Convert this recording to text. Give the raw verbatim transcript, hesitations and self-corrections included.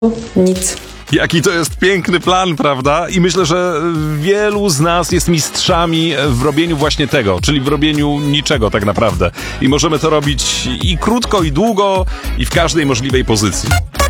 nic. Jaki to jest piękny plan, prawda? I myślę, że wielu z nas jest mistrzami w robieniu właśnie tego, czyli w robieniu niczego tak naprawdę. I możemy to robić i krótko, i długo, i w każdej możliwej pozycji.